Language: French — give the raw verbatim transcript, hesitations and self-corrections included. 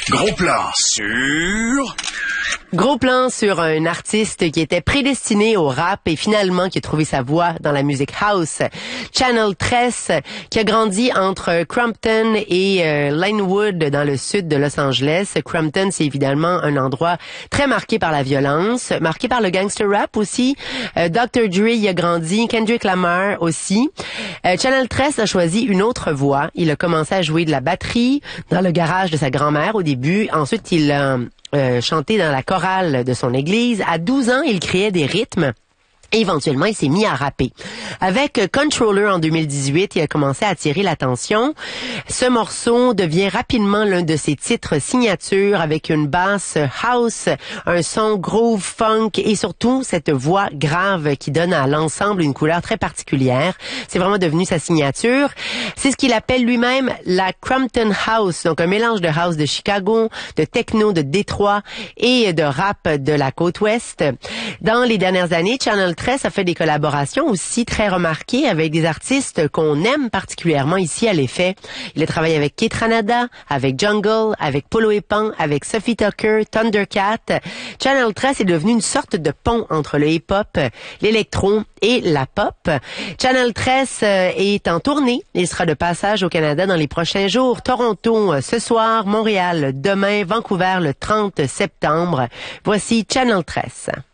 Gros plan sur... Gros plan sur un artiste qui était prédestiné au rap et finalement qui a trouvé sa voie dans la musique house. Channel treize, qui a grandi entre Compton et euh, Linwood dans le sud de Los Angeles. Compton, c'est évidemment un endroit très marqué par la violence, marqué par le gangster rap aussi. Euh, docteur Dre y a grandi, Kendrick Lamar aussi. Euh, Channel treize a choisi une autre voie. Il a commencé à jouer de la batterie dans le garage de sa grand-mère au début. Ensuite, il a Euh, chanté dans la chorale de son église. À douze ans, il créait des rythmes. Et éventuellement, il s'est mis à rapper. Avec Controller en deux mille dix-huit, il a commencé à attirer l'attention. Ce morceau devient rapidement l'un de ses titres signature avec une basse house, un son groove funk et surtout cette voix grave qui donne à l'ensemble une couleur très particulière. C'est vraiment devenu sa signature. C'est ce qu'il appelle lui-même la Compton House, donc un mélange de house de Chicago, de techno de Détroit et de rap de la côte ouest. Dans les dernières années, Channel treize a fait des collaborations aussi très remarquées avec des artistes qu'on aime particulièrement ici à l'Effet. Il a travaillé avec Kate Ranada, avec Jungle, avec Polo et Pan, avec Sophie Tucker, Thundercat. Channel treize est devenu une sorte de pont entre le hip-hop, l'électro et la pop. Channel treize est en tournée. Il sera de passage au Canada dans les prochains jours. Toronto ce soir, Montréal demain, Vancouver le trente septembre. Voici Channel treize.